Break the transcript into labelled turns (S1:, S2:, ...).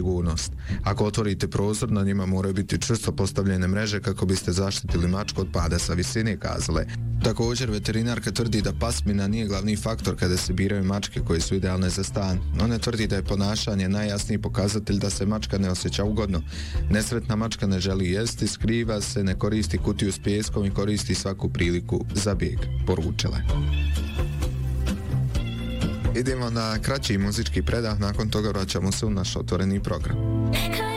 S1: sigurnost. Ako otvorite prozor, na njima moraju biti čvrsto postavljene mreže kako biste zaštitili mačku od pada sa visine, kazale. Također, veterinarka tvrdi da pasmina nije glavni faktor kada se biraju mačke koje su idealne za stan. Ona tvrdi da je ponašanje najjasniji pokazatelj da se mačka ne osjeća ugodno. Nesretna mačka ne želi jesti, skriva se, ne koristi kutiju s pijeskom i koristi svaku priliku za bijeg, poručila je. Idemo na kraći muzički predah, nakon toga vraćamo se u naš otvoreni program.